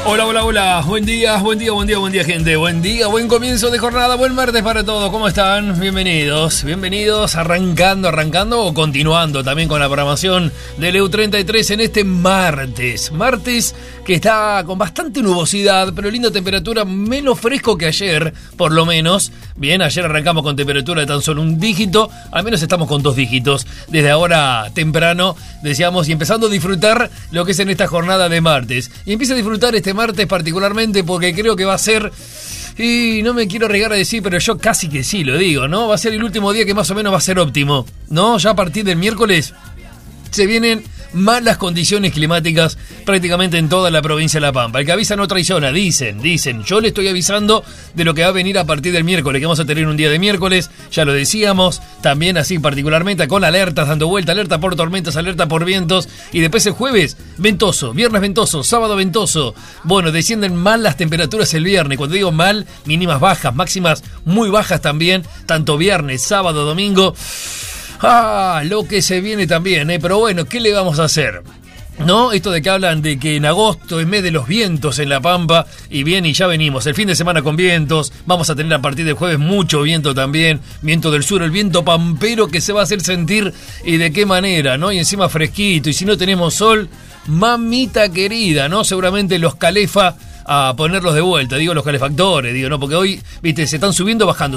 Hola, hola, hola. Buen día, gente. Buen día, buen comienzo de jornada, buen martes para todos. ¿Cómo están? Bienvenidos, arrancando o continuando también con la programación del EU33 en este martes. Martes que está con bastante nubosidad, pero linda temperatura, menos fresco que ayer, por lo menos. Bien, ayer arrancamos con temperatura de tan solo un dígito, al menos estamos con 2 dígitos. Desde ahora temprano, decíamos, y empezando a disfrutar lo que es en esta jornada de martes. Y empieza a disfrutar este martes particularmente porque creo que va a ser, y no me quiero arriesgar a decir, pero yo casi que sí lo digo, ¿no? Va a ser el último día que más o menos va a ser óptimo, ¿no? Ya a partir del miércoles se vienen malas condiciones climáticas prácticamente en toda la provincia de La Pampa. El que avisa no traiciona, dicen. Yo le estoy avisando de lo que va a venir a partir del miércoles, que vamos a tener un día de miércoles, ya lo decíamos, también así particularmente con alertas dando vuelta, alerta por tormentas, alerta por vientos, y después el jueves ventoso, viernes ventoso, sábado ventoso. Bueno, descienden mal las temperaturas el viernes, cuando digo mal, mínimas bajas, máximas muy bajas también, tanto viernes, sábado, domingo. Lo que se viene también, pero bueno, ¿qué le vamos a hacer? ¿No? Esto de que hablan de que en agosto es mes de los vientos en La Pampa, y bien, y ya venimos, el fin de semana con vientos, vamos a tener a partir del jueves mucho viento también, viento del sur, el viento pampero que se va a hacer sentir, y de qué manera, ¿no? Y encima fresquito, y si no tenemos sol, mamita querida, ¿no? Seguramente los calefa a ponerlos de vuelta, digo los calefactores, digo, no, porque hoy, viste, se están subiendo, bajando,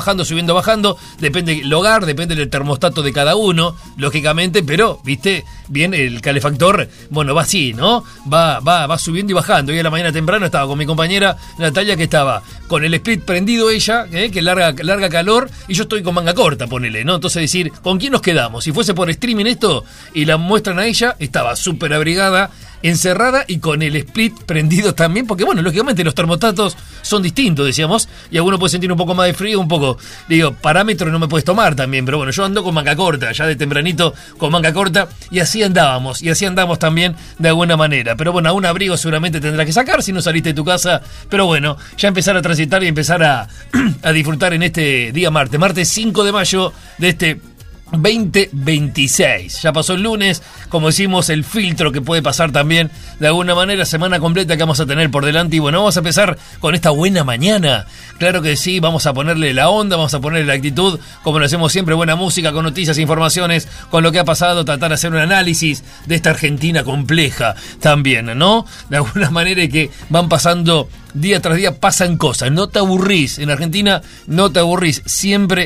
depende del hogar, depende del termostato de cada uno, lógicamente, pero, viste, bien, el calefactor, bueno, va así, ¿no? Va subiendo y bajando. Hoy a la mañana temprano estaba con mi compañera Natalia, que estaba con el split prendido ella, que larga calor, y yo estoy con manga corta, ponele, ¿no? Entonces decir, ¿con quién nos quedamos? Si fuese por streaming esto, y la muestran a ella, estaba súper abrigada, encerrada y con el split prendido también, porque bueno, lógicamente los termostatos son distintos, decíamos, y alguno puede sentir un poco más de frío, un poco, digo, parámetro no me puedes tomar también, pero bueno, yo ando con manga corta, ya de tempranito con manga corta, y así andamos también de alguna manera, pero bueno, a un abrigo seguramente tendrás que sacar si no saliste de tu casa, pero bueno, ya empezar a transitar y empezar a disfrutar en este día martes 5 de mayo de este 2026. Ya pasó el lunes, como decimos, el filtro que puede pasar también de alguna manera, semana completa que vamos a tener por delante. Y bueno, vamos a empezar con esta buena mañana. Claro que sí, vamos a ponerle la onda, vamos a ponerle la actitud, como lo hacemos siempre, buena música, con noticias, informaciones, con lo que ha pasado, tratar de hacer un análisis de esta Argentina compleja también, ¿no? De alguna manera que van pasando día tras día, pasan cosas, no te aburrís, en Argentina no te aburrís, siempre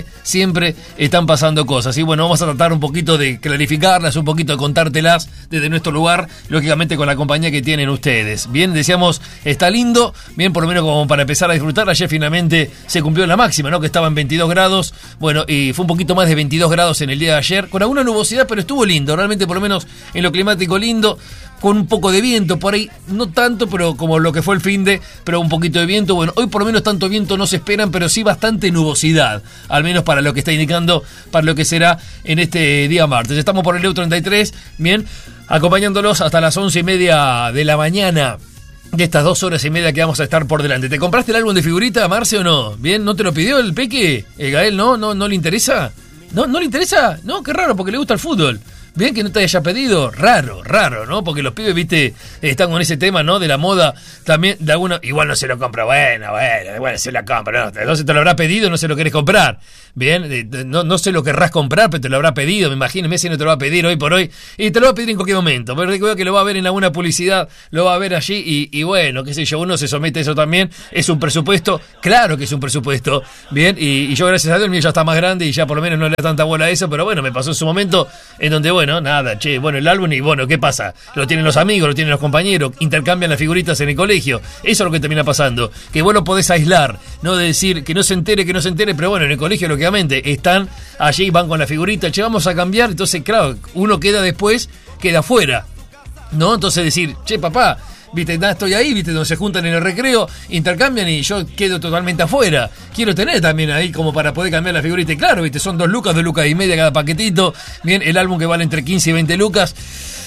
están pasando cosas. Y bueno, vamos a tratar un poquito de clarificarlas, un poquito de contártelas desde nuestro lugar, lógicamente con la compañía que tienen ustedes. Bien, decíamos, está lindo, bien, por lo menos como para empezar a disfrutar. Ayer finalmente se cumplió la máxima, ¿no? Que estaba en 22 grados, bueno, y fue un poquito más de 22 grados en el día de ayer, con alguna nubosidad, pero estuvo lindo, realmente por lo menos en lo climático lindo, con un poco de viento por ahí, no tanto, pero como lo que fue el finde, pero un poquito de viento. Bueno, hoy por lo menos tanto viento no se esperan, pero sí bastante nubosidad, al menos para lo que está indicando, para lo que será en este día martes. Estamos por el EU33, bien, acompañándolos hasta las 11:30 de la mañana de estas 2 horas y media que vamos a estar por delante. ¿Te compraste el álbum de figurita, Marce, o no? Bien, ¿no te lo pidió el Peque? ¿El Gael no le interesa? ¿No le interesa? No, qué raro, porque le gusta el fútbol. Bien que no te haya pedido, raro, ¿no? Porque los pibes, viste, están con ese tema, ¿no? De la moda también, de alguna, igual no se lo compra, bueno, se la compra, ¿no? Entonces te lo habrá pedido, no se lo querés comprar. Bien, no sé lo querrás comprar, pero te lo habrá pedido, me imagino, Messi no te lo va a pedir hoy por hoy, y te lo va a pedir en cualquier momento, pero recuerda que lo va a ver en alguna publicidad, lo va a ver allí, y bueno, qué sé yo, uno se somete a eso también, es un presupuesto, claro que es un presupuesto, bien, y yo gracias a Dios, el mío ya está más grande, y ya por lo menos no le da tanta bola a eso, pero bueno, me pasó en su momento, en donde, bueno, nada, bueno, el álbum, y bueno, ¿qué pasa? Lo tienen los amigos, lo tienen los compañeros, intercambian las figuritas en el colegio, eso es lo que termina pasando, que vos lo podés aislar, no de decir que no se entere, pero bueno, en el colegio lógicamente están allí, van con la figurita, che, vamos a cambiar, entonces claro, uno queda después, queda afuera, ¿no? Entonces decir, che, papá, viste, estoy ahí, viste, donde se juntan en el recreo, intercambian y yo quedo totalmente afuera. Quiero tener también ahí como para poder cambiar la figurita. Y claro, viste, son 2 lucas y media cada paquetito. Bien, el álbum que vale entre 15 y 20 lucas.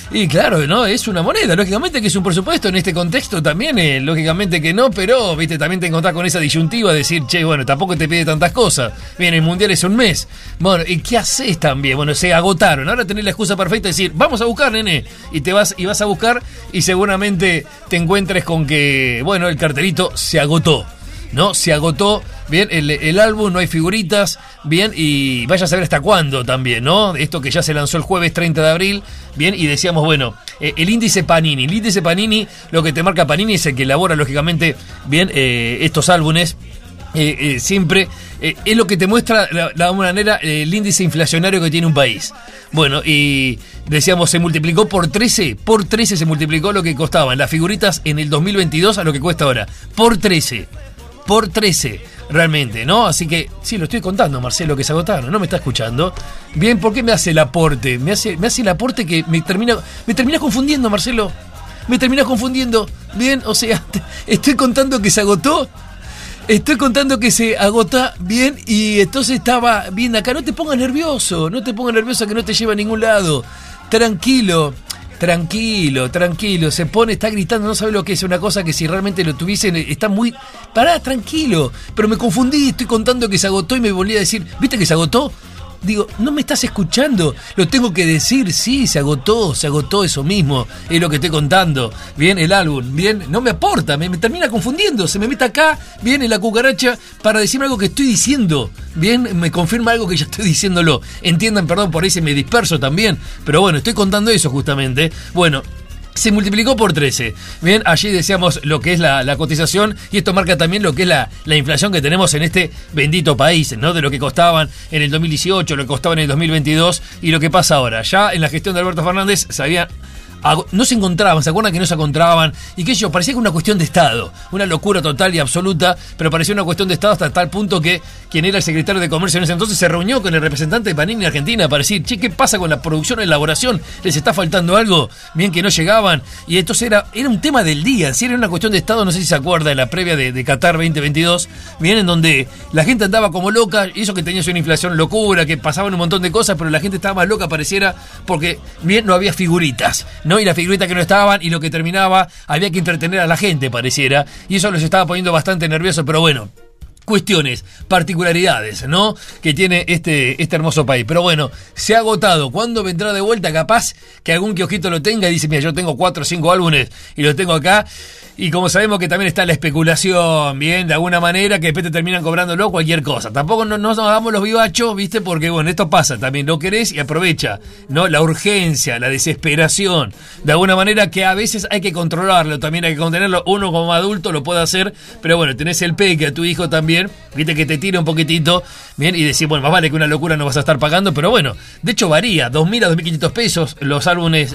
Y claro, ¿no? Es una moneda, lógicamente que es un presupuesto en este contexto también, lógicamente que no, pero, viste, también te encontrás con esa disyuntiva de decir, che, bueno, tampoco te pide tantas cosas. Bien, el Mundial es un mes. Bueno, ¿y qué haces también? Bueno, se agotaron. Ahora tenés la excusa perfecta de decir, vamos a buscar, nene. Y vas a buscar y seguramente te encuentres con que, bueno, el cartelito se agotó. ¿No? Se agotó, bien, el álbum, no hay figuritas, bien, y vaya a saber hasta cuándo también, ¿no? Esto que ya se lanzó el jueves 30 de abril, bien, y decíamos, bueno, el índice Panini, lo que te marca Panini es el que elabora, lógicamente, bien, estos álbumes. Siempre es lo que te muestra de alguna manera el índice inflacionario que tiene un país. Bueno, y decíamos, se multiplicó por 13 se multiplicó lo que costaban las figuritas en el 2022 a lo que cuesta ahora, por 13 realmente, ¿no? Así que, sí, lo estoy contando, Marcelo, que se agotaron, ¿no me está escuchando? Bien, ¿por qué me hace el aporte? Me hace el aporte que me termina confundiendo, Marcelo. Me termina confundiendo. Bien, o sea, estoy contando que se agotó. Estoy contando que se agota, bien, y entonces estaba bien acá. No te pongas nervioso que no te lleva a ningún lado. Tranquilo, se pone, está gritando, no sabe lo que es, una cosa que si realmente lo tuviesen, está muy... Pará, tranquilo, pero me confundí, estoy contando que se agotó y me volví a decir, ¿viste que se agotó? Digo, no me estás escuchando, lo tengo que decir, sí, se agotó eso mismo, es lo que estoy contando. Bien, el álbum, bien, no me aporta, me termina confundiendo, se me mete acá, bien, en la cucaracha, para decirme algo que estoy diciendo, bien, me confirma algo que ya estoy diciéndolo. Entiendan, perdón, por ahí se me disperso también, pero bueno, estoy contando eso justamente. Bueno, se multiplicó por 13. Bien, allí decíamos lo que es la cotización, y esto marca también lo que es la inflación que tenemos en este bendito país, ¿no? De lo que costaban en el 2018, lo que costaban en el 2022 y lo que pasa ahora. Ya en la gestión de Alberto Fernández no se encontraban, ¿se acuerdan que no se encontraban? Y que ellos parecía que una cuestión de Estado, una locura total y absoluta, pero parecía una cuestión de Estado hasta tal punto que quien era el secretario de Comercio en ese entonces se reunió con el representante de Panini Argentina para decir, che, ¿qué pasa con la producción o elaboración? ¿Les está faltando algo? Bien, que no llegaban. Y entonces era un tema del día, si era una cuestión de Estado, no sé si se acuerda de la previa de Qatar 2022, bien, en donde la gente andaba como loca, y eso que tenía una inflación locura, que pasaban un montón de cosas, pero la gente estaba más loca, pareciera, porque bien, no había figuritas, ¿no? Y las figuritas que no estaban, y lo que terminaba, había que entretener a la gente, pareciera, y eso los estaba poniendo bastante nerviosos, pero bueno, cuestiones, particularidades, ¿no? Que tiene este hermoso país. Pero bueno, se ha agotado. ¿Cuándo vendrá de vuelta? Capaz que algún kiosquito lo tenga y dice, mira, yo tengo 4 o 5 álbumes y los tengo acá. Y como sabemos que también está la especulación, bien, de alguna manera, que después te terminan cobrándolo cualquier cosa. Tampoco nos hagamos los vivachos, ¿viste? Porque, bueno, esto pasa también. Lo querés y aprovecha, ¿no? La urgencia, la desesperación. De alguna manera que a veces hay que controlarlo, también hay que contenerlo. Uno como adulto lo puede hacer, pero bueno, tenés el peque a tu hijo también, ¿viste? Que te tira un poquitito, bien, y decís, bueno, más vale que una locura no vas a estar pagando, pero bueno, de hecho varía, 2.000 a 2.500 pesos, los álbumes,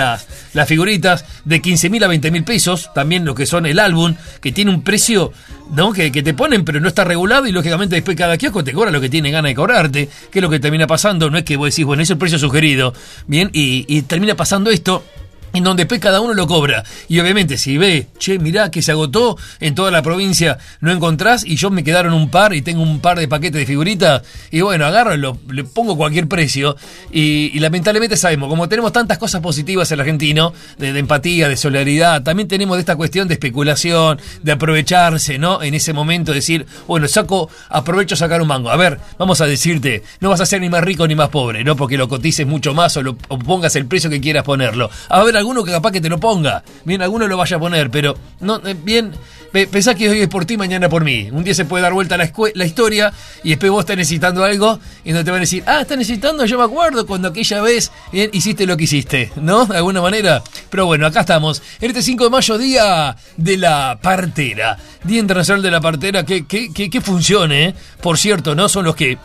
las figuritas, de 15.000 a 20.000 pesos, también lo que son el álbum, que tiene un precio, ¿no? Que te ponen, pero no está regulado, y lógicamente después cada kiosco te cobra lo que tiene ganas de cobrarte, que es lo que termina pasando. No es que vos decís, bueno, ese es el precio sugerido, bien, y termina pasando esto, en donde después cada uno lo cobra. Y obviamente si ve, che, mirá que se agotó en toda la provincia, no encontrás, y yo me quedaron un par y tengo un par de paquetes de figuritas, y bueno, agarro, le pongo cualquier precio, y lamentablemente sabemos, como tenemos tantas cosas positivas en el argentino, de empatía, de solidaridad, también tenemos de esta cuestión de especulación, de aprovecharse, ¿no? En ese momento decir, bueno, aprovecho sacar un mango. A ver, vamos a decirte, no vas a ser ni más rico ni más pobre, ¿no? Porque lo cotices mucho más o pongas el precio que quieras ponerlo. A ver, alguno que capaz que te lo ponga, bien, alguno lo vaya a poner, pero no, bien, pensá que hoy es por ti, mañana por mí. Un día se puede dar vuelta la historia, y después vos estás necesitando algo y no te van a decir, estás necesitando, yo me acuerdo cuando aquella vez, bien, hiciste lo que hiciste, ¿no? De alguna manera. Pero bueno, acá estamos, en este 5 de mayo, día de la partera, Día Internacional de la Partera, que funcione, por cierto, ¿no? Son los que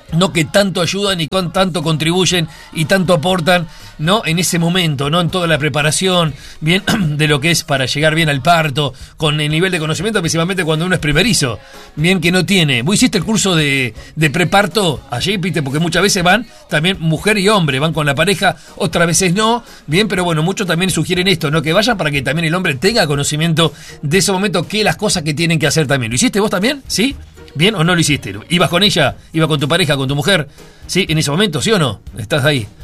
tanto ayudan y tanto contribuyen y tanto aportan, ¿no? En ese momento, ¿no? En toda la preparación, bien, de lo que es para llegar bien al parto, con el nivel de conocimiento, principalmente cuando uno es primerizo, bien, que no tiene. Vos hiciste el curso de preparto allí, ¿viste? Porque muchas veces van también mujer y hombre, van con la pareja, otras veces no, bien, pero bueno, muchos también sugieren esto, ¿no? Que vayan para que también el hombre tenga conocimiento de ese momento, que las cosas que tienen que hacer también. ¿Lo hiciste vos también? ¿Sí? ¿Bien o no lo hiciste? ¿Ibas con ella? ¿Ibas con tu pareja, con tu mujer? ¿Sí? ¿En ese momento? ¿Sí o no? ¿Estás ahí?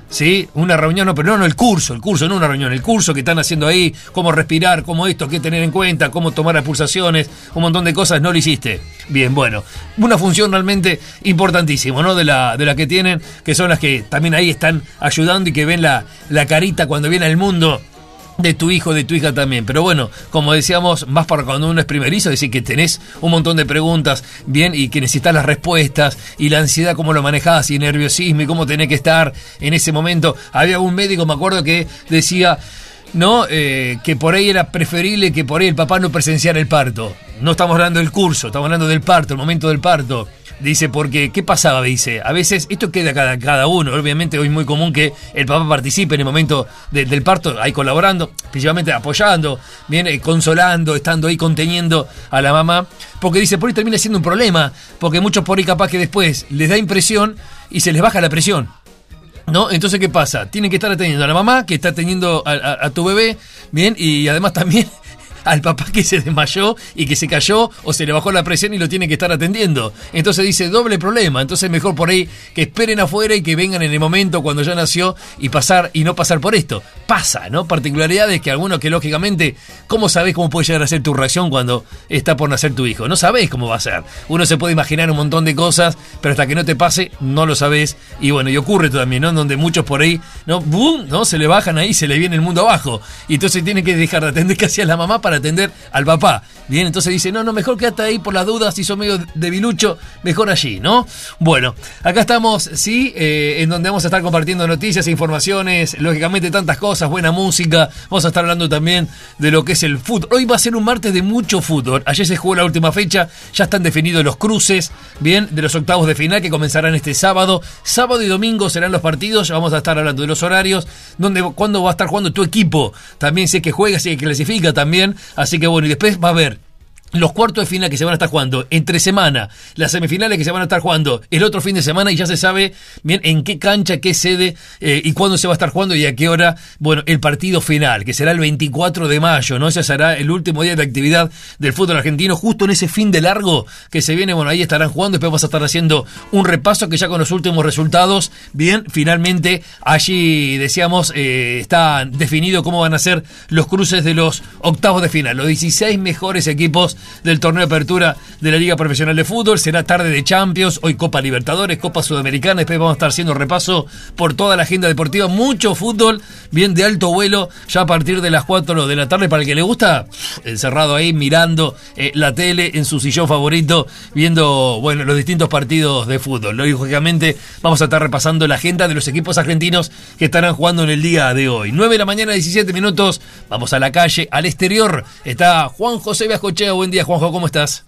¿sí? Una reunión, no, pero no el curso, no una reunión, el curso que están haciendo ahí, cómo respirar, cómo esto, qué tener en cuenta, cómo tomar las pulsaciones, un montón de cosas, no lo hiciste. Bien, bueno, una función realmente importantísima, ¿no? De la que tienen, que son las que también ahí están ayudando y que ven la carita cuando viene al mundo de tu hijo, de tu hija también. Pero bueno, como decíamos, más para cuando uno es primerizo, es decir, que tenés un montón de preguntas, bien, y que necesitas las respuestas, y la ansiedad, cómo lo manejás, y el nerviosismo, y cómo tenés que estar en ese momento. Había un médico, me acuerdo, que decía, ¿no? Que por ahí era preferible que por ahí el papá no presenciara el parto. No estamos hablando del curso, estamos hablando del parto, el momento del parto. Dice, porque, ¿qué pasaba? Dice, a veces, esto queda cada uno, obviamente hoy es muy común que el papá participe en el momento del parto, ahí colaborando, principalmente apoyando, bien, consolando, estando ahí conteniendo a la mamá, porque dice, por ahí termina siendo un problema, porque muchos por ahí capaz que después les da impresión y se les baja la presión, ¿no? Entonces, ¿qué pasa? Tienen que estar atendiendo a la mamá, que está atendiendo a tu bebé, bien, y además también al papá que se desmayó y que se cayó o se le bajó la presión y lo tiene que estar atendiendo. Entonces dice, doble problema. Entonces mejor por ahí que esperen afuera y que vengan en el momento cuando ya nació y no pasar por esto. Pasa, ¿no? Particularidades que algunos que lógicamente, ¿cómo sabés cómo puede llegar a ser tu reacción cuando está por nacer tu hijo? No sabés cómo va a ser. Uno se puede imaginar un montón de cosas, pero hasta que no te pase, no lo sabés. Y bueno, y ocurre también, ¿no? Donde muchos por ahí, ¿no? ¡Bum! ¿No? Se le bajan ahí, se le viene el mundo abajo. Y entonces tienen que dejar de atender casi a la mamá para atender al papá. Bien, entonces dice, no, mejor quédate ahí por las dudas, si sos medio debilucho, mejor allí, ¿no? Bueno, acá estamos, sí, en donde vamos a estar compartiendo noticias, informaciones, lógicamente tantas cosas, buena música, vamos a estar hablando también de lo que es el fútbol. Hoy va a ser un martes de mucho fútbol, ayer se jugó la última fecha, ya están definidos los cruces, bien, de los octavos de final que comenzarán este sábado y domingo serán los partidos, ya vamos a estar hablando de los horarios, cuándo va a estar jugando tu equipo, también si es que juega, si es que clasifica también, así que bueno, y después va a haber los cuartos de final que se van a estar jugando entre semana, las semifinales que se van a estar jugando el otro fin de semana y ya se sabe bien en qué cancha, qué sede y cuándo se va a estar jugando y a qué hora, bueno, el partido final, que será el 24 de mayo, ¿no? Ese será el último día de actividad del fútbol argentino, justo en ese fin de largo que se viene, bueno, ahí estarán jugando, después vamos a estar haciendo un repaso que ya con los últimos resultados, bien, finalmente allí decíamos, está definido cómo van a ser los cruces de los octavos de final, los 16 mejores equipos del torneo de apertura de la Liga Profesional de Fútbol. Será tarde de Champions, hoy Copa Libertadores, Copa Sudamericana, después vamos a estar haciendo repaso por toda la agenda deportiva, mucho fútbol, bien de alto vuelo, ya a partir de las 4 de la tarde, para el que le gusta, encerrado ahí mirando la tele en su sillón favorito, viendo, bueno, los distintos partidos de fútbol. Lógicamente vamos a estar repasando la agenda de los equipos argentinos que estarán jugando en el día de hoy. 9 de la mañana, 17 minutos, vamos a la calle, al exterior, está Juan José Viascochea. Buen día, Juanjo, ¿cómo estás?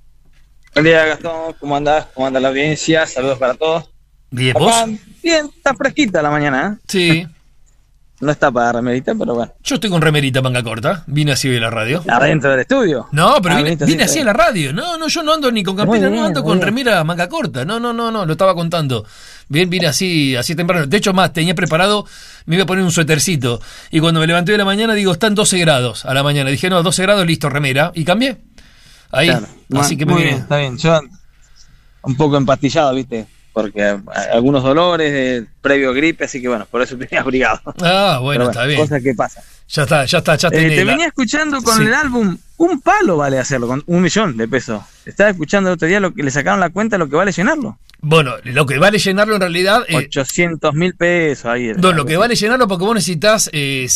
Buen día, Gastón, ¿cómo andás? ¿Cómo anda la audiencia? Saludos para todos. Bien, acá, ¿vos? bien, está fresquita la mañana, ¿eh? Sí. No está para remerita, pero bueno. Yo estoy con remerita manga corta, vine así de la radio. ¿Adentro del estudio? No, pero vine así a la radio. No, yo no ando ni con campera, no ando con remera manga corta. No, lo estaba contando. Bien, vine así temprano. De hecho, más, tenía preparado, me iba a poner un suétercito. Y cuando me levanté de la mañana, digo, están 12 grados a la mañana. Dije, no, 12 grados, listo, remera. Y cambié. Ahí, claro. así que me muy vine. bien, está bien. Yo un poco empastillado, ¿viste? Porque algunos dolores previo gripe, así que bueno, por eso tenía abrigado. Ah, bueno, está bien. Cosas que pasan. Ya está. Te venía escuchando con el álbum, un palo vale hacerlo, con 1 millón de pesos. Estaba escuchando el otro día lo que le sacaron la cuenta de lo que vale llenarlo. Bueno, lo que vale llenarlo en realidad... 800.000 pesos ahí. No, lo que vale llenarlo porque vos necesitas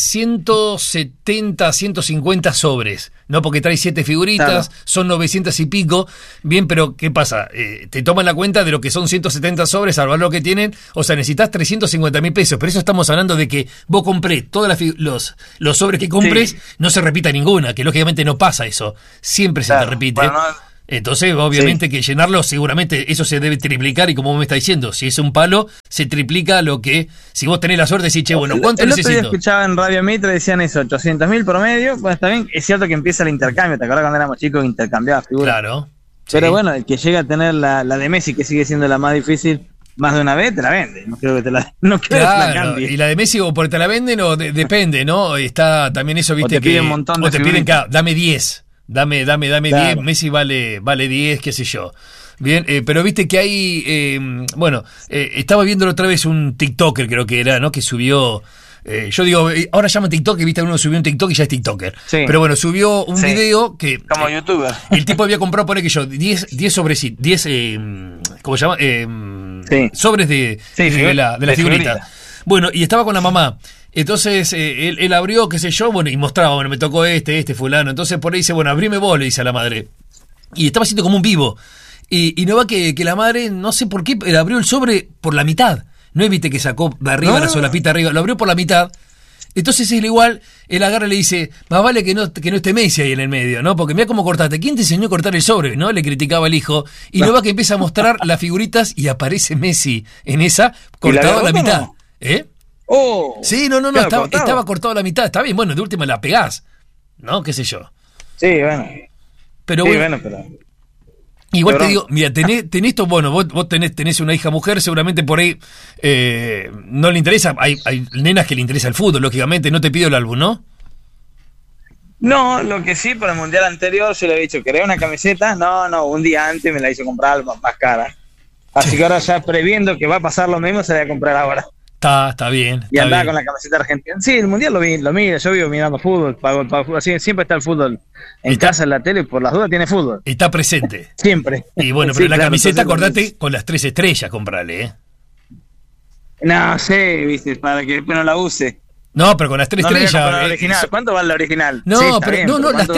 170, 150 sobres, ¿no? Porque trae 7 figuritas, claro. Son 900 y pico. Bien, pero ¿qué pasa? Te toman la cuenta de lo que son 170 sobres al valor que tienen, o sea, necesitas 350.000 pesos. Pero eso estamos hablando de que vos compré todos los sobres que compres, sí. No se repita ninguna, que lógicamente no pasa eso. Siempre claro. Se te repite. Bueno, entonces, obviamente, sí. Que llenarlo, seguramente eso se debe triplicar. Y como vos me está diciendo, si es un palo, se triplica lo que. Si vos tenés la suerte, decís, che, bueno, ¿cuánto necesito? El otro día escuchaba en Radio Mitre, decían eso, 800.000 promedio. Bueno, está bien, es cierto que empieza el intercambio. ¿Te acuerdas cuando éramos chicos que intercambiabas figuras? Claro. Pero sí. Bueno, el que llega a tener la de Messi, que sigue siendo la más difícil, más de una vez te la vende. No creo que te la cambie. Y la de Messi, o porque te la venden, o depende, ¿no? Está también eso, viste, o te piden un montón de o te piden dame 10. Dame claro. 10, Messi vale 10, qué sé yo. Bien, pero viste que hay, estaba viendo otra vez un TikToker, creo que era, ¿no? Que subió, yo digo, ahora llama TikTok, y viste, uno subió un TikTok y ya es TikToker. Sí. Pero bueno, subió un video que... Como youtuber. El tipo había comprado, pone que yo, 10 ¿cómo se llama? Sobres de la figurita. Bueno, y estaba con la mamá. Entonces él abrió, qué sé yo, bueno, y mostraba, bueno, me tocó este fulano. Entonces por ahí dice, bueno, abrime vos, le dice a la madre. Y estaba haciendo como un vivo. Y no va que la madre, no sé por qué, abrió el sobre por la mitad. No viste que sacó de arriba la solapita arriba, lo abrió por la mitad. Entonces él igual, él agarra y le dice, más vale que no esté Messi ahí en el medio, ¿no? Porque mira cómo cortaste. ¿Quién te enseñó a cortar el sobre? ¿No? Le criticaba al hijo. Y no va que empieza a mostrar las figuritas y aparece Messi en esa, cortado a la mitad. No? ¿Eh? Oh, sí, no, claro, estaba cortado a la mitad. Está bien, bueno, de última la pegás, ¿no? ¿Qué sé yo? Sí, bueno. Pero sí, bueno, pero... Igual te digo, mira, tenés esto, bueno, vos tenés una hija mujer, seguramente por ahí no le interesa, hay nenas que le interesa el fútbol, lógicamente, no te pido el álbum, ¿no? No, lo que sí, para el mundial anterior yo le había dicho, ¿querés una camiseta? No, un día antes me la hizo comprar más cara. Así que ahora ya previendo que va a pasar lo mismo, se la voy a comprar ahora. Está bien. Y andaba con la camiseta argentina. Sí, el mundial lo mira, yo vivo mirando fútbol, así, siempre está el fútbol en casa, en la tele, por las dudas tiene fútbol. Está presente. Siempre. Y bueno, pero la camiseta, acordate, con las 3 estrellas comprarle, ¿eh? No sé, viste, para que después no la use. No, pero con las 3 estrellas. La original. ¿Cuánto vale la original? No, sí, pero bien,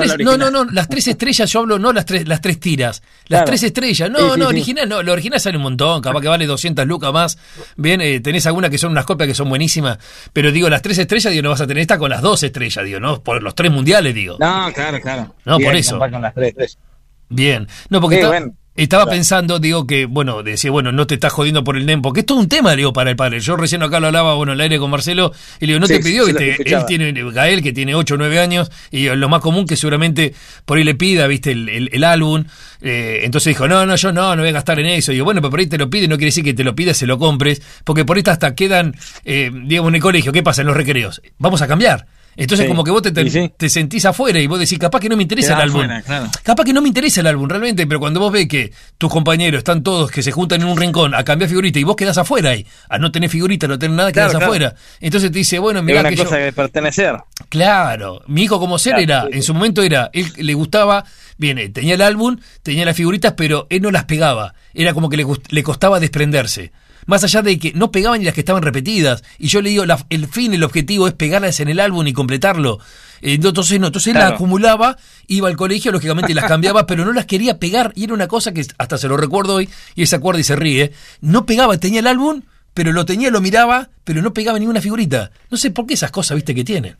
las 3 estrellas yo hablo, no las 3 tiras. Las 3 estrellas. No, sí, original, no, lo original sale un montón, capaz que vale 200 lucas más. Bien, tenés algunas que son unas copias que son buenísimas, pero digo, las 3 estrellas, digo, no vas a tener esta con las 2 estrellas, digo, ¿no? Por los 3 mundiales, digo. No, claro. No, bien, por eso. Con las 3 estrellas. Bien. No, porque estaba pensando, digo, que, bueno, decía, bueno, no te estás jodiendo por el NEM, porque es todo un tema, digo, para el padre. Yo recién acá lo hablaba, bueno, al aire con Marcelo, y le digo, no te pidió, viste, él tiene, Gael, que tiene 8 o 9 años, y lo más común que seguramente por ahí le pida, viste, el álbum. Entonces dijo, yo no voy a gastar en eso. Y digo, bueno, pero por ahí te lo pide, no quiere decir que te lo pidas, se lo compres, porque por ahí hasta quedan, digamos, en el colegio, ¿qué pasa en los recreos? Vamos a cambiar. Entonces como que vos te sentís afuera y vos decís, capaz que no me interesa el álbum. Claro. Capaz que no me interesa el álbum realmente, pero cuando vos ves que tus compañeros están todos que se juntan en un rincón a cambiar figuritas y vos quedás afuera ahí, a no tener figuritas, no tener nada, quedás afuera. Entonces te dice, bueno, mirá, es una cosa de pertenecer. Claro, mi hijo como ser en su momento él le gustaba, bien, tenía el álbum, tenía las figuritas, pero él no las pegaba, era como que le costaba desprenderse. Más allá de que no pegaban ni las que estaban repetidas. Y yo le digo, el objetivo es pegarlas en el álbum y completarlo. Entonces él las acumulaba, iba al colegio, lógicamente las cambiaba, pero no las quería pegar. Y era una cosa que hasta se lo recuerdo hoy, y él se acuerda y se ríe. No pegaba, tenía el álbum, pero lo miraba, pero no pegaba ninguna figurita. No sé por qué esas cosas, viste, que tienen.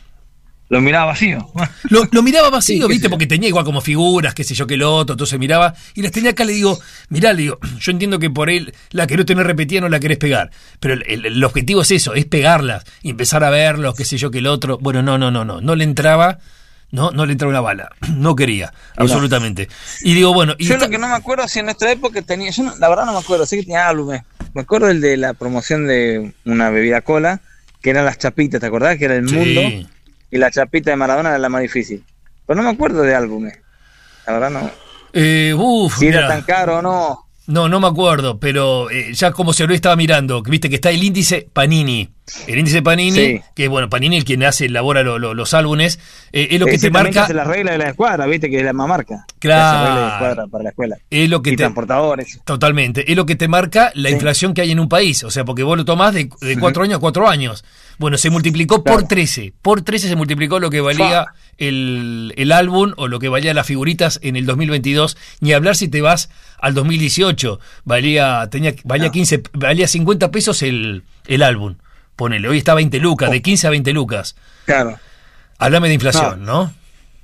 Lo miraba vacío. Lo miraba vacío, sí, viste, porque tenía igual como figuras, qué sé yo, que lo otro, entonces miraba, y las tenía acá, le digo, yo entiendo que por él, la que no tenés repetida no la querés pegar, pero el objetivo es eso, es pegarlas, y empezar a verlos, qué sé yo, que el otro, bueno, no le entraba, no le entraba una bala, no quería, absolutamente. Y digo, bueno... Yo lo que no me acuerdo si en nuestra época tenía, la verdad no me acuerdo, sé que tenía álbumes, me acuerdo el de la promoción de una bebida cola, que eran las chapitas, ¿te acordás? Que era el mundo... Y la chapita de Maradona era la más difícil. Pero no me acuerdo de álbumes. La verdad no. Si era tan caro o no. No me acuerdo, pero ya como se lo estaba mirando, viste que está el índice Panini. El índice Panini, sí. Que bueno, Panini el quien elabora los álbumes, es lo que te marca. Es la regla de la escuadra, viste que es la más marca. Claro. La regla de escuadra para la escuela. Es lo que transportadores. Totalmente. Es lo que te marca la inflación que hay en un país. O sea, porque vos lo tomás de 4 años a 4 años. Bueno, se multiplicó por 13. Por 13 se multiplicó lo que valía el álbum o lo que valía las figuritas en el 2022. Ni hablar si te vas al 2018. Valía 50 pesos el álbum. Ponele, hoy está a 20 lucas, de 15 a 20 lucas. Claro. Háblame de inflación, ¿no?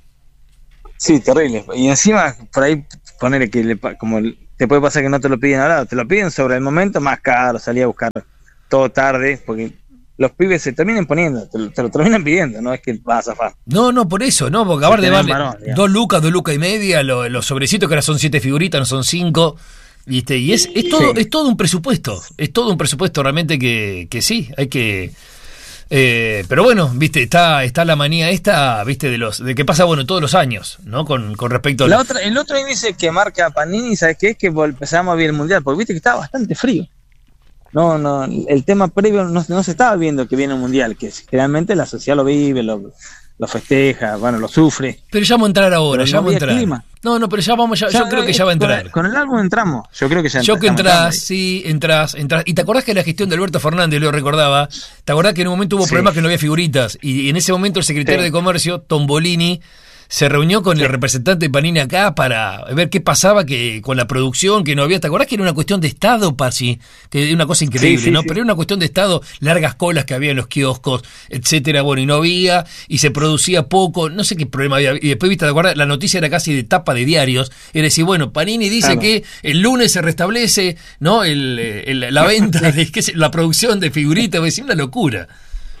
Sí, terrible. Y encima, por ahí, ponele que como te puede pasar que no te lo piden ahora, te lo piden sobre el momento más caro, salí a buscar todo tarde, porque los pibes se terminan poniendo, te lo terminan pidiendo, no es que vas a zafar. No, por eso, no, porque acabar de darle 2 lucas y media, los sobrecitos que ahora son 7 figuritas, no son 5... ¿Viste? Y es todo un presupuesto, es todo un presupuesto realmente que sí, hay que Pero bueno, viste, está la manía esta, viste, de que pasa, bueno, todos los años, ¿no? Con respecto a el otro índice que marca Panini, ¿sabes qué? Es que empezamos a ver el Mundial, porque viste que estaba bastante frío. No, el tema previo no se estaba viendo que viene un Mundial, que generalmente la sociedad lo vive, lo festeja, bueno, lo sufre. Pero ya vamos a entrar ahora, ya vamos a entrar. Clima. No, pero yo creo que ya va a entrar. Con el álbum entramos, yo creo que ya entramos. Yo que entras. ¿Y te acordás que la gestión de Alberto Fernández, lo recordaba? ¿Te acordás que en un momento hubo problemas que no había figuritas? Y en ese momento el secretario de Comercio, Tombolini, se reunió con el representante de Panini acá para ver qué pasaba con la producción, que no había. ¿Te acordás que era una cuestión de Estado, Pasi? Que era una cosa increíble, ¿no? Sí. Pero era una cuestión de Estado, largas colas que había en los kioscos, etcétera, bueno, y no había, y se producía poco, no sé qué problema había. Y después, viste, ¿te acordás? La noticia era casi de tapa de diarios. Era decir, bueno, Panini dice que el lunes se restablece, ¿no? La venta, la producción de figuritas, es una locura.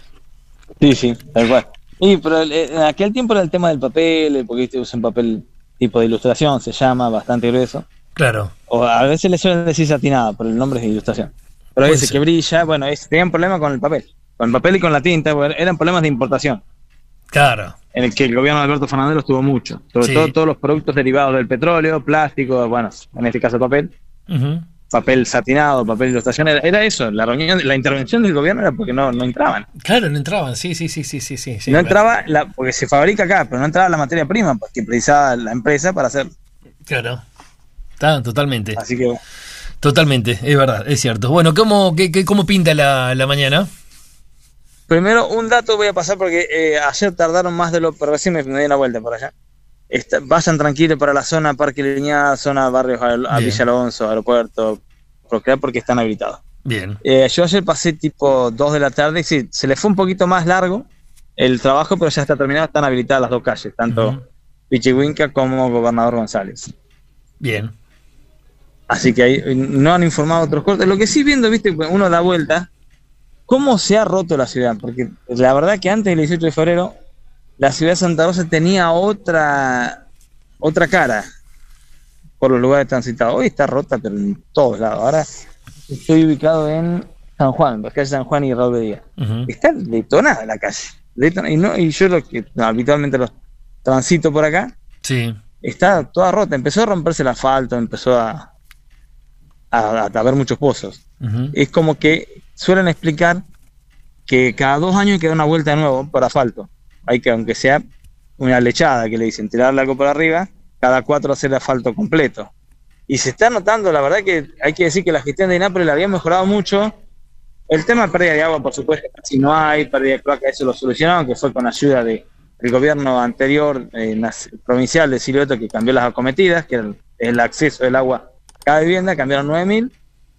Sí, tal cual. Sí, pero en aquel tiempo era el tema del papel, porque usa un papel tipo de ilustración, se llama, bastante grueso. Claro. O a veces le suelen decir satinada, pero el nombre es de ilustración. Pero a veces que brilla, bueno, tenían problemas con el papel y con la tinta, eran problemas de importación. Claro. En el que el gobierno de Alberto Fernández los tuvo mucho. Sobre todo todos los productos derivados del petróleo, plástico, bueno, en este caso papel. Uh-huh. Papel satinado, papel de ilustración, era eso, la intervención del gobierno era porque no entraban. Claro, no entraban, sí. No entraba, porque se fabrica acá, pero no entraba la materia prima que precisaba la empresa para hacer. Claro, está totalmente. Así que totalmente, es verdad, es cierto. Bueno, ¿cómo pinta la mañana? Primero, un dato voy a pasar porque ayer tardaron más de pero recién me di una vuelta por allá. Vayan tranquilos para la zona Parque Lineal, zona barrios a Villa Alonso, Aeropuerto, porque están habilitados. Bien. Yo ayer pasé tipo 2 de la tarde y sí, se le fue un poquito más largo el trabajo, pero ya está terminado, están habilitadas las dos calles, tanto Pichihuinca como Gobernador González. Bien. Así que ahí no han informado otros cortes. Lo que sí viendo, viste, uno da vuelta, cómo se ha roto la ciudad, porque la verdad que antes del 18 de febrero la ciudad de Santa Rosa tenía otra cara por los lugares transitados. Hoy está rota, pero en todos lados. Ahora estoy ubicado en San Juan, la calle San Juan y Raúl Díaz. Uh-huh. Está detonada la calle. Y yo lo que habitualmente los transito por acá, está toda rota. Empezó a romperse el asfalto, empezó a haber muchos pozos. Uh-huh. Es como que suelen explicar que cada 2 años hay que dar una vuelta de nuevo por asfalto. Hay que, aunque sea una lechada que le dicen, tirarle algo por arriba, cada 4 hacer asfalto completo. Y se está notando, la verdad que hay que decir que la gestión de INAPRE la había mejorado mucho. El tema de pérdida de agua, por supuesto, casi no hay, pérdida de cloaca, eso lo solucionaron, que fue con ayuda del gobierno anterior, provincial de Silioto, que cambió las acometidas, que era el acceso del agua a cada vivienda, cambiaron 9.000,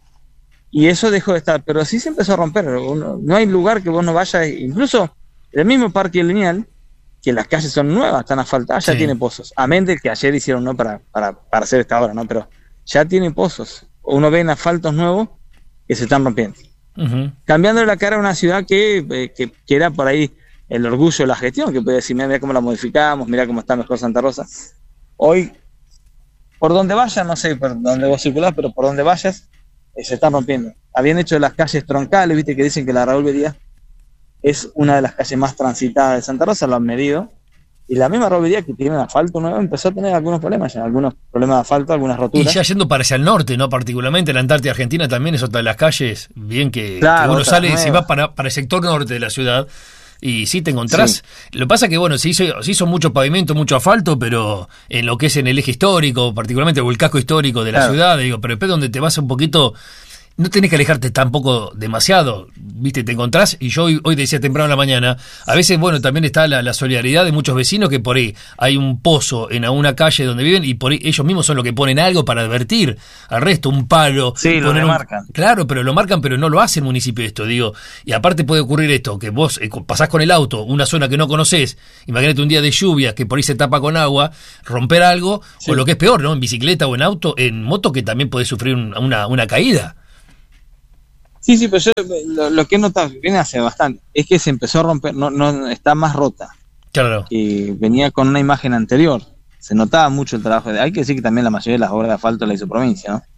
y eso dejó de estar, pero sí se empezó a romper. No hay lugar que vos no vayas, incluso el mismo Parque Lineal, que las calles son nuevas, están asfaltadas, ya tiene pozos. Amén del que ayer hicieron para hacer esta obra, ¿no? Pero ya tiene pozos. Uno ve en asfaltos nuevos que se están rompiendo. Uh-huh. Cambiándole la cara a una ciudad que era por ahí el orgullo de la gestión, que puede decir, mira cómo la modificamos, mira cómo está mejor Santa Rosa. Hoy, por donde vayas, no sé por dónde vos circulás, pero por donde vayas, se están rompiendo. Habían hecho las calles troncales, viste que dicen que la Raúl Díaz es una de las calles más transitadas de Santa Rosa, lo han medido, y la misma Raúl Díaz, que tiene un asfalto nuevo, empezó a tener algunos problemas de asfalto, algunas roturas. Y ya yendo para hacia el norte, ¿no? Particularmente la Antártida Argentina también es otra de las calles, bien que uno sale, si va para el sector norte de la ciudad, y sí te encontrás. Sí. Lo que pasa es que, bueno, se hizo mucho pavimento, mucho asfalto, pero en lo que es en el eje histórico, particularmente o el casco histórico de la ciudad, pero después donde te vas un poquito, no tenés que alejarte tampoco demasiado, viste, te encontrás, y yo hoy decía temprano en la mañana, a veces, bueno, también está la solidaridad de muchos vecinos que por ahí hay un pozo en una calle donde viven y por ahí ellos mismos son los que ponen algo para advertir al resto, un palo. Sí, lo marcan. Claro, pero lo marcan, pero no lo hace el municipio esto, digo, y aparte puede ocurrir esto, que vos pasás con el auto, una zona que no conocés, imagínate un día de lluvia que por ahí se tapa con agua, romper algo, o lo que es peor, ¿no? En bicicleta o en auto, en moto, que también podés sufrir una caída. Sí, pero yo lo que he notado, viene hace bastante, es que se empezó a romper, no está más rota. Claro. Y venía con una imagen anterior. Se notaba mucho el trabajo. Hay que decir que también la mayoría de las obras de asfalto la hizo provincia, ¿no?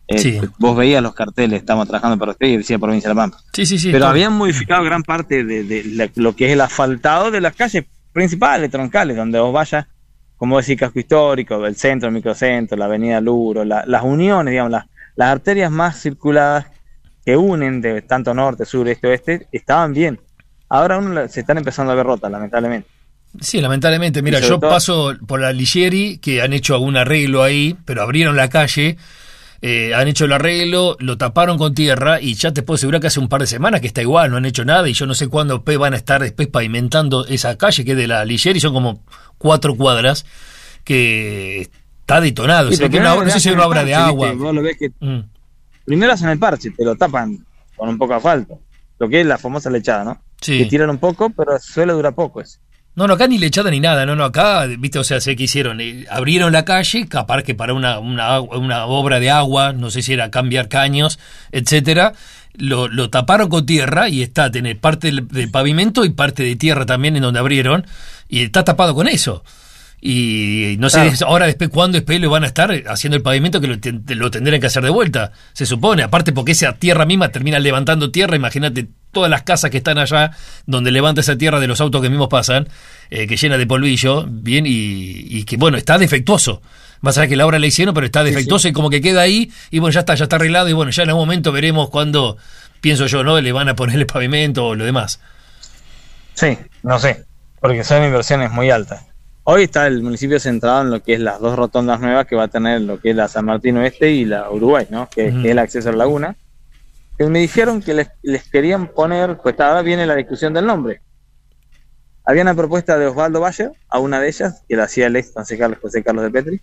Sí. Vos veías los carteles, estamos trabajando para usted, y decía Provincia de La Pampa. Sí. Pero habían modificado gran parte de lo que es el asfaltado de las calles principales, troncales, donde vos vayas, como decir, casco histórico, el centro, el microcentro, la avenida Luro, las uniones, digamos, las arterias más circuladas que unen de tanto norte, sur, este, oeste, estaban bien. Ahora se están empezando a ver rotas, lamentablemente. Sí, lamentablemente. Mira, yo paso por la Ligieri, que han hecho algún arreglo ahí, pero abrieron la calle, han hecho el arreglo, lo taparon con tierra y ya te puedo asegurar que hace un par de semanas que está igual, no han hecho nada y yo no sé cuándo van a estar después pavimentando esa calle que es de la Ligieri, son como 4 cuadras que está detonado. O sea, que no sé si es una obra de agua. Vos lo ves que primero hacen el parche, te lo tapan con un poco de asfalto, lo que es la famosa lechada, ¿no? Sí. Que tiran un poco, pero suele durar poco eso. No, acá ni lechada ni nada, no, acá, viste, o sea, sé que hicieron, abrieron la calle, capaz que para una obra de agua, no sé si era cambiar caños, etcétera, lo taparon con tierra y está, tiene parte del pavimento y parte de tierra también en donde abrieron, y está tapado con eso. Y no sé ahora después cuándo después lo van a estar haciendo el pavimento, que lo tendrán que hacer de vuelta, se supone, aparte porque esa tierra misma termina levantando tierra. Imagínate todas las casas que están allá donde levanta esa tierra de los autos que mismos pasan, que llena de polvillo, bien, y que bueno, está defectuoso. Vas a ver que la obra la hicieron, pero está defectuoso, y como que queda ahí, y bueno, ya está arreglado, y bueno, ya en algún momento veremos cuándo, pienso yo, ¿no? Le van a poner el pavimento o lo demás. Sí, no sé, porque son inversiones muy altas. Hoy está el municipio centrado en lo que es las 2 rotondas nuevas que va a tener lo que es la San Martín Oeste y la Uruguay, ¿no? Que es el acceso a la laguna. Que me dijeron que les querían poner, pues ahora viene la discusión del nombre. Había una propuesta de Osvaldo Bayer, a una de ellas, que la hacía el ex concejal José Carlos de Petri.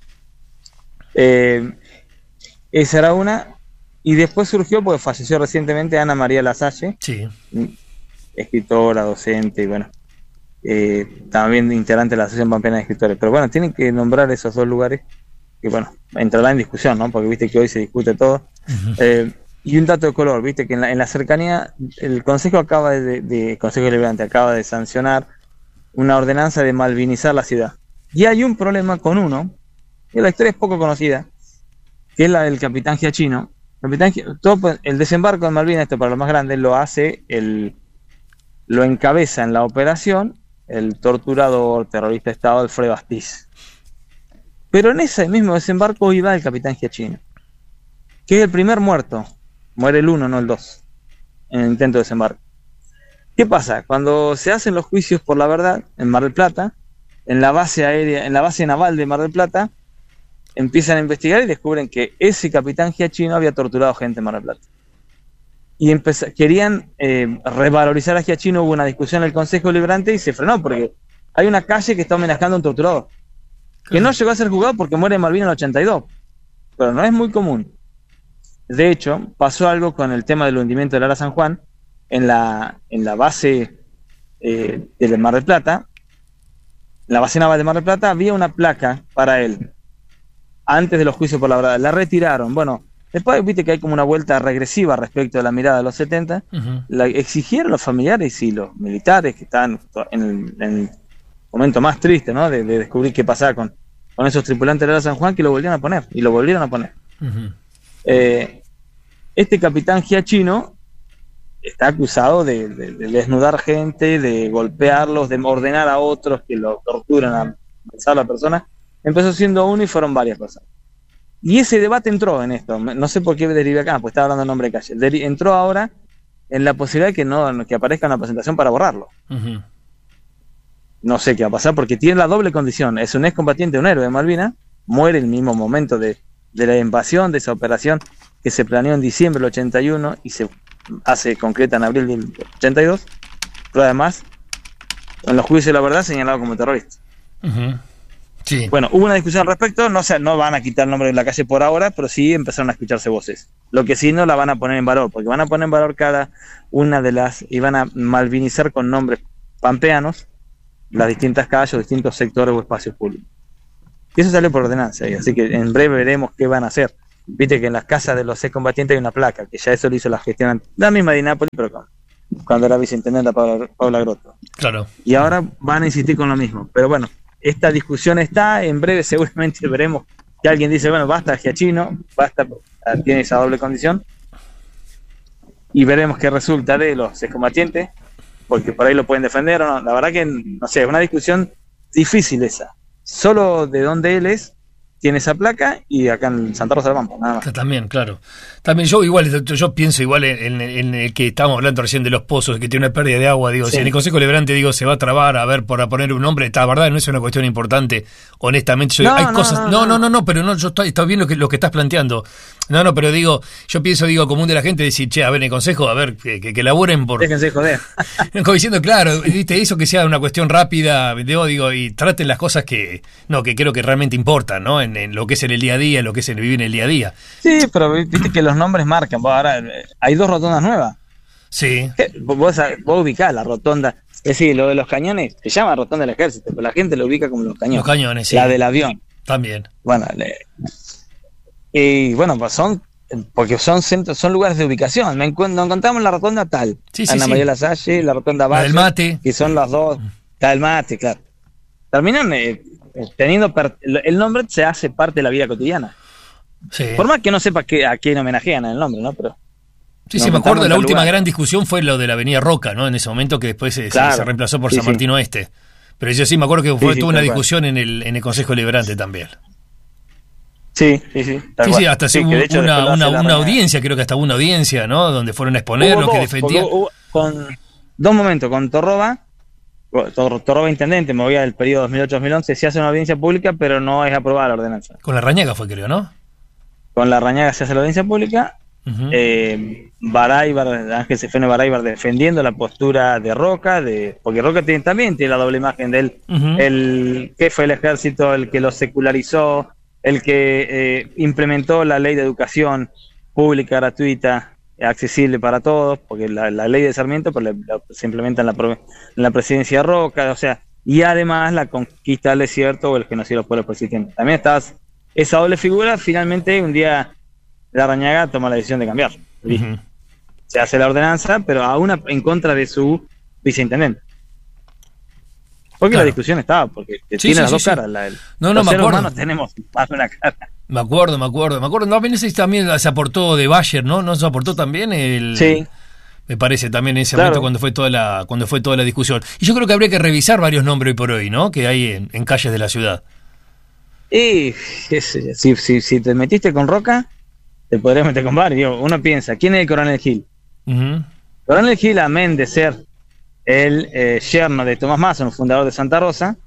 Esa era una, y después surgió, porque falleció recientemente, Ana María Lasalle, sí, escritora, docente, y bueno, también integrante de la Asociación Pampeana de Escritores. Pero bueno, tienen que nombrar esos 2 lugares, que bueno, entrará en discusión, ¿no? Porque viste que hoy se discute todo. Y un dato de color, viste que en la cercanía, el Consejo Consejo Deliberante acaba de sancionar una ordenanza de malvinizar la ciudad. Y hay un problema con uno, que la historia es poco conocida, que es la del Capitán Giachino. El desembarco de Malvinas, esto para lo más grande, lo encabeza en la operación el torturador terrorista de Estado Alfredo Astiz. Pero en ese mismo desembarco iba el Capitán Giachino, que es el primer muerto. Muere el 1, no el 2, en el intento de desembarco. ¿Qué pasa? Cuando se hacen los juicios por la verdad en Mar del Plata, en la base naval de Mar del Plata, empiezan a investigar y descubren que ese Capitán Giachino había torturado gente en Mar del Plata. Y querían revalorizar a Giachino. Hubo una discusión en el Consejo Deliberante y se frenó, porque hay una calle que está homenajeando a un torturador, que no llegó a ser juzgado porque muere en Malvinas en el 82, pero no es muy común. De hecho, pasó algo con el tema del hundimiento del Ara San Juan en la base del Mar del Plata. En la base naval de Mar del Plata había una placa para él antes de los juicios por la verdad. La retiraron. Bueno, después viste que hay como una vuelta regresiva respecto a la mirada de los 70. La exigieron los familiares y los militares que estaban en el momento más triste, ¿no? De descubrir qué pasaba con esos tripulantes del Ara San Juan, que lo volvieron a poner. Y lo volvieron a poner. Este Capitán Giachino está acusado de desnudar gente, de golpearlos, de ordenar a otros que lo torturan a pensar a la persona. Empezó siendo uno y fueron varias personas. Y ese debate entró en esto. No sé por qué deriva acá, pues estaba hablando de nombre de calle. Entró ahora en la posibilidad de que aparezca una presentación para borrarlo. No sé qué va a pasar, porque tiene la doble condición. Es un excombatiente, un héroe de Malvinas, muere en el mismo momento de la invasión, de esa operación que se planeó en diciembre del 81 y se concreta en abril del 82, pero además en los juicios de la verdad señalado como terrorista. Sí. Bueno, hubo una discusión al respecto. No van a quitar el nombre de la calle por ahora, pero sí empezaron a escucharse voces. Lo que sí no la van a poner en valor, porque van a poner en valor cada una de las, y van a malvinizar con nombres pampeanos las distintas calles o distintos sectores o espacios públicos. Y eso salió por ordenanza, así que en breve veremos qué van a hacer. Viste que en las casas de los excombatientes hay una placa, que ya eso lo hizo la gestión, la misma de Nápoles, pero cuando era viceintendente Paula Grotto. Claro. Y ahora van a insistir con lo mismo. Pero bueno, esta discusión está, en breve seguramente veremos que alguien dice, bueno, basta Giachino, basta, tiene esa doble condición, y veremos qué resulta de los excombatientes, porque por ahí lo pueden defender o no. La verdad que, no sé, es una discusión difícil esa. Solo de dónde él es, tiene esa placa, y acá en Santa Rosa de la Pampa, nada más. También, claro. También yo pienso igual en el que estábamos hablando recién de los pozos, que tiene una pérdida de agua, digo, si en el Consejo Deliberante, digo, se va a trabar, a ver, por poner un nombre, la verdad no es una cuestión importante, honestamente, hay cosas, pero no, yo estoy bien lo que estás planteando. No, pero digo, yo pienso, como de la gente, decir, che, a ver, en el Consejo, a ver, que laburen por... Déjense joder. Como diciendo, claro, ¿viste? Eso que sea una cuestión rápida, digo, y traten las cosas que creo que realmente importan, ¿no? En lo que es en el día a día, en lo que es el vivir en el día a día. Sí, pero viste que los nombres marcan. Ahora hay 2 rotondas nuevas. Sí. Vos ubicás la rotonda. Es decir, lo de los cañones se llama rotonda del ejército, pero la gente lo ubica como los cañones. Los cañones, sí. La del avión. También. Bueno, y bueno, pues porque son lugares de ubicación. Nos encontramos en la rotonda tal. Ana María Lasalle, la rotonda Valle. La del Mate. Que son las dos. La del Mate, claro. Terminan teniendo el nombre se hace parte de la vida cotidiana. Sí. Por más que no sepa a quién homenajean en el nombre, ¿no? Pero sí, me acuerdo, la última gran discusión fue lo de la Avenida Roca, ¿no? En ese momento, que después se reemplazó por San Martín Oeste. Pero yo sí me acuerdo que tuvo una discusión en el Consejo Deliberante también. Sí, hasta hubo una audiencia, creo que hasta hubo una audiencia, ¿no? Donde fueron a exponer lo que defendían. Con 2 momentos, con Torroba intendente, me voy al periodo 2008-2011, se hace una audiencia pública, pero no es aprobada la ordenanza. Con Larrañaga fue, creo, ¿no? Con Larrañaga se hace la audiencia pública. Ángel Cefene Baraybar defendiendo la postura de Roca, porque Roca también tiene la doble imagen de él, el jefe del ejército, el que lo secularizó, el que implementó la ley de educación pública, gratuita, accesible para todos, porque la ley de Sarmiento se implementa en la presidencia de Roca, o sea, y además la conquista del desierto o el genocidio de los pueblos persistentes. También estás esa doble figura. Finalmente un día Larrañaga toma la decisión de cambiar. Se hace la ordenanza, pero aún en contra de su viceintendente. Porque la discusión estaba, porque tiene las dos caras. Los seres humanos tenemos más de una cara. Me acuerdo. No, también se aportó de Bayer, ¿no? ¿No se aportó también Sí. Me parece también en ese momento cuando fue toda la discusión. Y yo creo que habría que revisar varios nombres hoy por hoy, ¿no? Que hay en calles de la ciudad. Y si te metiste con Roca, te podrías meter con varios. Uno piensa, ¿quién es el Coronel Gil? Coronel Gil, amén de ser el yerno de Tomás Mason, fundador de Santa Rosa,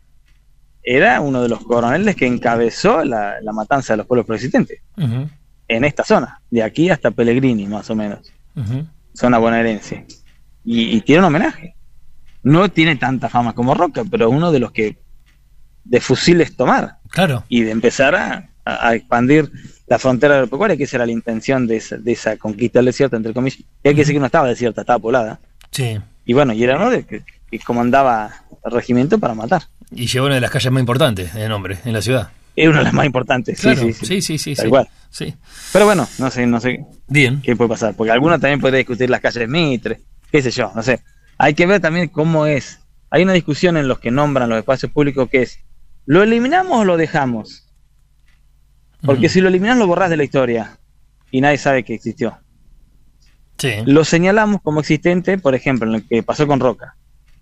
era uno de los coroneles que encabezó la matanza de los pueblos persistentes en esta zona, de aquí hasta Pellegrini, más o menos. Zona bonaerense. Y tiene un homenaje. No tiene tanta fama como Roca, pero uno de los que de fusiles tomar. Claro. Y de empezar a expandir la frontera agropecuaria, que esa era la intención de esa conquista del desierto, entre comillas. Y hay que decir que no estaba desierta, estaba poblada. Sí. Y bueno, y era uno de que comandaba el regimiento para matar. Y llevó una de las calles más importantes de nombre en la ciudad. Es una de las más importantes, claro. Sí. Tal cual. Sí. Pero bueno, no sé bien qué puede pasar, porque algunos también podría discutir las calles Mitre, qué sé yo, no sé. Hay que ver también cómo es. Hay una discusión en los que nombran los espacios públicos que es, ¿lo eliminamos o lo dejamos? Porque si lo eliminás lo borrás de la historia y nadie sabe que existió. Sí. Lo señalamos como existente, por ejemplo, en lo que pasó con Roca.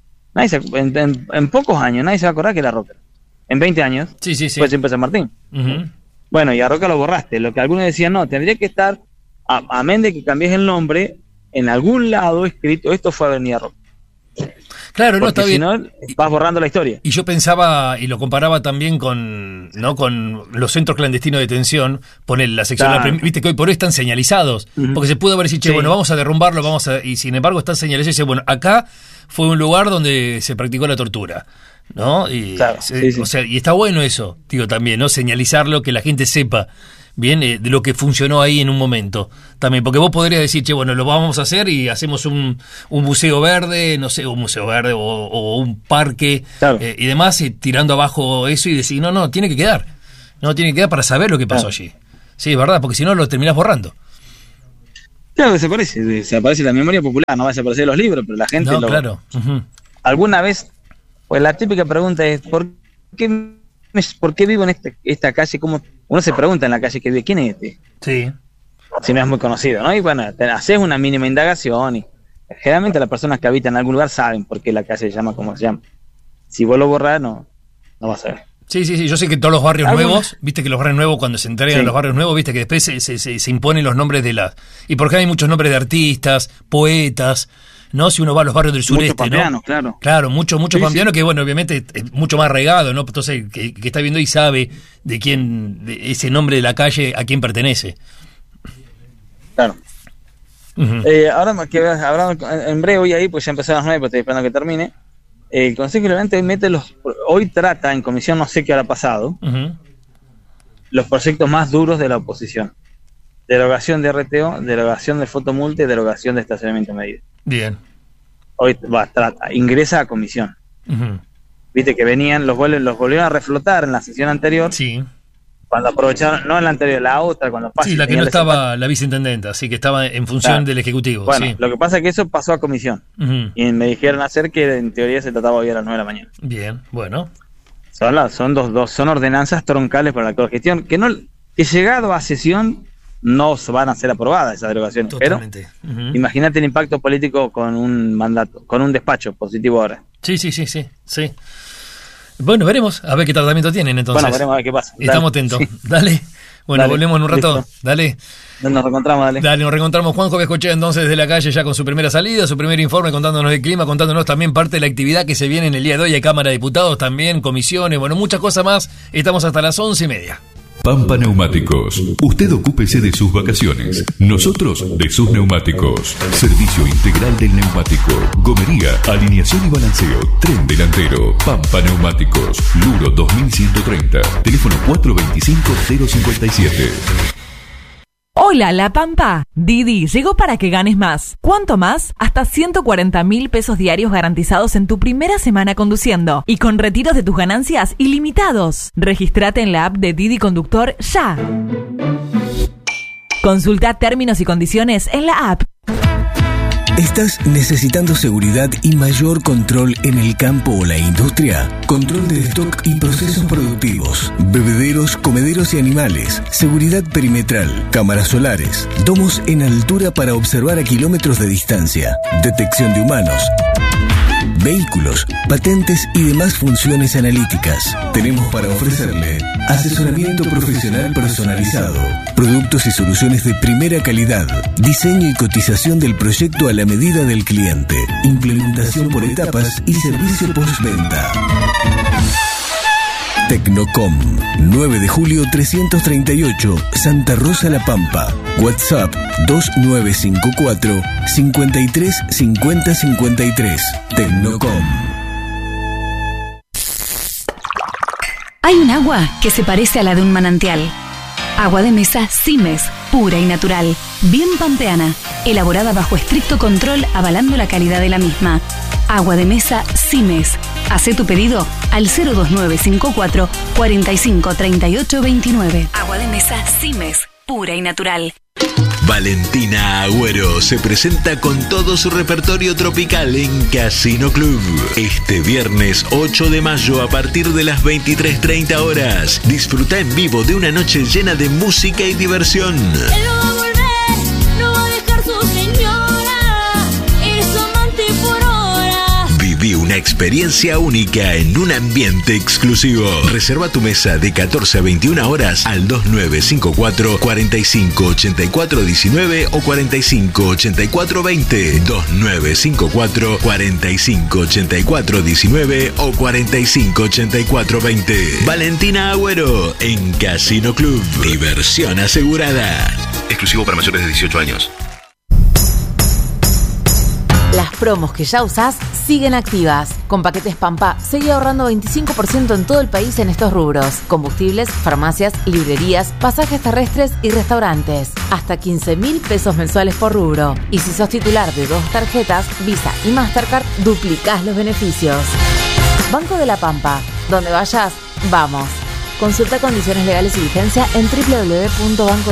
En pocos años nadie se va a acordar que era Roca. En 20 años fue siempre San Martín. Bueno, y a Roca lo borraste. Lo que algunos decían, no, tendría que estar, amén de que cambies el nombre, en algún lado escrito, esto fue Avenida Roca. Claro, no está bien. Si no, vas borrando la historia. Y yo pensaba, y lo comparaba también con los centros clandestinos de detención, poner la sección, viste que hoy por hoy están señalizados, porque se pudo haber dicho, bueno, vamos a derrumbarlo, y sin embargo están señalizados, y dice, bueno, acá fue un lugar donde se practicó la tortura, ¿no? Y, o sea, y está bueno eso, digo, también, ¿no? Señalizarlo, que la gente sepa bien de lo que funcionó ahí en un momento también, porque vos podrías decir, che, bueno, lo vamos a hacer y hacemos un museo verde, no sé, un museo verde o un parque y demás, tirando abajo eso y decir, no, tiene que quedar para saber lo que pasó allí. Sí, es verdad, porque si no lo terminás borrando. Claro, desaparece la memoria popular, no va a desaparecer los libros, pero la gente claro. Alguna vez, pues la típica pregunta es, ¿por qué vivo en esta calle? ¿Cómo uno se pregunta en la calle que vive, ¿quién es este? Sí. Si no es muy conocido, ¿no? Y bueno, te haces una mínima indagación y generalmente las personas que habitan en algún lugar saben por qué la calle se llama como se llama. Si vos lo borrás, no vas a ver. Sí, yo sé que todos los barrios nuevos, viste que los barrios nuevos, cuando se entregan los barrios nuevos, viste que después se imponen los nombres de las... Y porque hay muchos nombres de artistas, poetas, ¿no? Si uno va a los barrios del sureste, pampeanos, ¿no? Claro, mucho pampeano que, bueno, obviamente es mucho más arraigado, ¿no? Entonces, que está viendo y sabe de quién, de ese nombre de la calle, a quién pertenece. Claro. Uh-huh. Ahora que habrá en breve hoy ahí, pues ya empezó a las 9, pues estoy esperando que termine. El Consejo Deliberante hoy trata en comisión, no sé qué habrá pasado, los proyectos más duros de la oposición. Derogación de RTO, derogación de fotomulta y derogación de estacionamiento medido. Bien. Hoy ingresa a comisión. Viste que venían, los volvieron a reflotar en la sesión anterior. Sí. Cuando aprovecharon, no en la anterior, la otra, cuando pasó. Sí, la que no estaba la viceintendenta, así que estaba en función del Ejecutivo. Bueno, sí. Lo que pasa es que eso pasó a comisión. Y me dijeron hacer que en teoría se trataba hoy a las 9 de la mañana. Bien, bueno. Son ordenanzas troncales para la cogestión que llegado a sesión no van a ser aprobadas esas derogaciones. Totalmente. Pero imagínate el impacto político con un mandato, con un despacho positivo ahora. Sí. Bueno, veremos a ver qué tratamiento tienen entonces. Bueno, veremos a ver qué pasa. Estamos atentos. Sí. Dale. Bueno, volvemos en un rato. Listo. Dale. Nos reencontramos, dale. Dale, nos reencontramos. Juanjo Viescochea entonces desde la calle ya con su primera salida, su primer informe contándonos del clima, contándonos también parte de la actividad que se viene en el día de hoy. Hay Cámara de Diputados también, comisiones, bueno, muchas cosas más. Estamos hasta las 11:30. Pampa Neumáticos. Usted ocúpese de sus vacaciones. Nosotros de sus neumáticos. Servicio integral del neumático. Gomería, alineación y balanceo. Tren delantero. Pampa Neumáticos. Luro 2130. Teléfono 425-057. Hola, La Pampa. Didi llegó para que ganes más. ¿Cuánto más? Hasta 140.000 pesos diarios garantizados en tu primera semana conduciendo y con retiros de tus ganancias ilimitados. Regístrate en la app de Didi Conductor ya. Consulta términos y condiciones en la app. ¿Estás necesitando seguridad y mayor control en el campo o la industria? Control de stock y procesos productivos, bebederos, comederos y animales, seguridad perimetral, cámaras solares, domos en altura para observar a kilómetros de distancia, detección de humanos, vehículos, patentes y demás funciones analíticas. Tenemos para ofrecerle asesoramiento profesional personalizado, productos y soluciones de primera calidad, diseño y cotización del proyecto a la medida del cliente, implementación por etapas y servicio postventa. Tecnocom, 9 de julio 338, Santa Rosa La Pampa. WhatsApp 2954 53 50 53. Tecnocom. Hay un agua que se parece a la de un manantial. Agua de mesa Simes, pura y natural, bien pampeana, elaborada bajo estricto control avalando la calidad de la misma. Agua de mesa Simes. Hacé tu pedido al 02954 45 38 29. Agua de mesa Simes, pura y natural. Valentina Agüero se presenta con todo su repertorio tropical en Casino Club. Este viernes 8 de mayo a partir de las 23:30 horas. Disfruta en vivo de una noche llena de música y diversión. Él no va a volver, no va a dejar su señora, es su amante por hora. Viví una experiencia única en un ambiente exclusivo. Reserva tu mesa de 14 a 21 horas al 2954 45 84 19 o 45 84 20. 2954 45 84 19 o 45 84 20. Valentina Agüero en Casino Club. Diversión asegurada. Exclusivo para mayores de 18 años. Las promos que ya usás siguen activas. Con paquetes Pampa, seguí ahorrando 25% en todo el país en estos rubros. Combustibles, farmacias, librerías, pasajes terrestres y restaurantes. Hasta 15.000 pesos mensuales por rubro. Y si sos titular de 2 tarjetas, Visa y Mastercard, duplicás los beneficios. Banco de la Pampa. Donde vayas, vamos. Consulta condiciones legales y vigencia en www.banco